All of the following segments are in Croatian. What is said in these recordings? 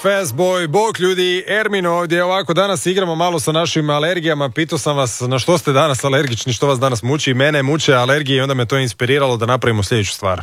Fastboy, bok ljudi, Ermino ovdje. Ovako, danas igramo malo sa našim alergijama. Pitao sam vas na što ste danas alergični, što vas danas muči. Mene muče alergije i onda me to inspiriralo da napravimo sljedeću stvar.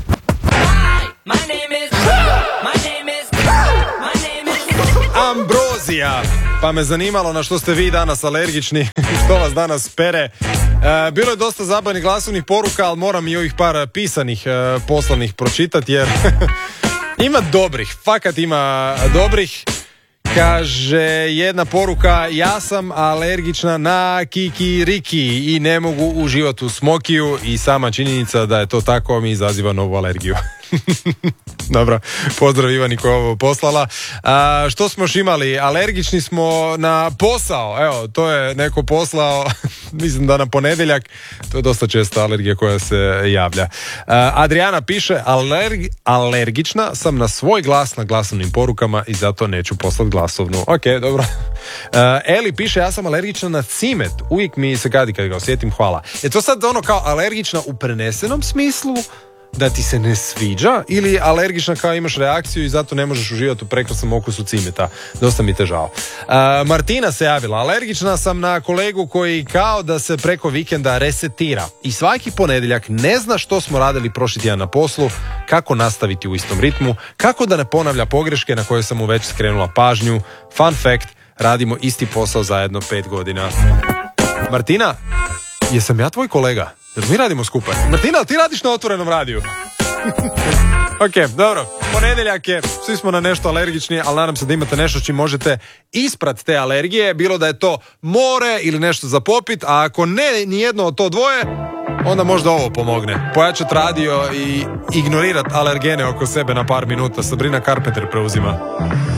Ambrozija. Pa me zanimalo na što ste vi danas alergični, što vas danas pere. Bilo je dosta zabavnih glasovnih poruka, ali moram i ovih par pisanih poslanih pročitati jer ima dobrih, fakat ima dobrih. Kaže jedna poruka, ja sam alergična na kikiriki i ne mogu uživati u smokiju i sama činjenica da je to tako mi izaziva novu alergiju. Dobro, pozdrav Ivani koja je ovo poslala. Što smo još imali? Alergični smo na posao. Evo, to je neko poslao, mislim da na ponedjeljak. To je dosta česta alergija koja se javlja. Adriana piše, alergična sam na svoj glas na glasovnim porukama i zato neću poslati glasovnu. Ok, dobro. Eli piše, ja sam alergična na cimet. Uvijek mi se gadi kad ga osjetim, hvala. Je to sad ono kao alergična u prenesenom smislu? Da ti se ne sviđa ili alergična kao imaš reakciju i zato ne možeš uživati u prekrasnom okusu cimeta. Dosta mi te žao. Martina se javila. Alergična sam na kolegu koji kao da se preko vikenda resetira i svaki ponedjeljak ne zna što smo radili prošli tjedan na poslu, kako nastaviti u istom ritmu, kako da ne ponavlja pogreške na koje sam mu već skrenula pažnju. Fun fact, radimo isti posao zajedno 5 godina. Martina, jesam ja tvoj kolega? Jer mi radimo skupa. Martina, ti radiš na Otvorenom radiju? Ok, dobro. Ponedjeljak je, svi smo na nešto alergični, ali nadam se da imate nešto čim možete isprati te alergije, bilo da je to more ili nešto za popit, a ako ne nijedno od to dvoje, onda možda ovo pomogne. Pojačat radio i ignorirat alergene oko sebe na par minuta. Sabrina Carpenter preuzima.